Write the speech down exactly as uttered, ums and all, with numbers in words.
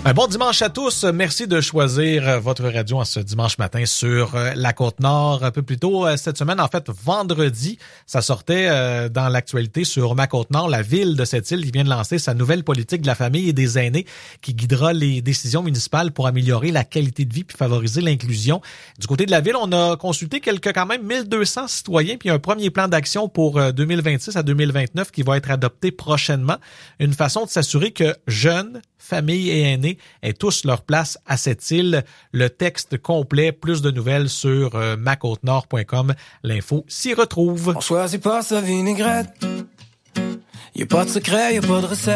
Un bon dimanche à tous. Merci de choisir votre radio en ce dimanche matin sur la Côte-Nord. Un peu plus tôt cette semaine, en fait, vendredi, ça sortait dans l'actualité sur ma Côte-Nord, la ville de cette île qui vient de lancer sa nouvelle politique de la famille et des aînés qui guidera les décisions municipales pour améliorer la qualité de vie puis favoriser l'inclusion. Du côté de la ville, on a consulté quelques quand même mille deux cents citoyens puis un premier plan d'action pour deux mille vingt-six à deux mille vingt-neuf qui va être adopté prochainement. Une façon de s'assurer que jeunes, familles et aînés aient tous leur place à cette île. Le texte complet, plus de nouvelles sur euh, ma côte nord point com. L'info s'y retrouve. On choisit pas sa vinaigrette. Y a pas de secret, y a pas de recette.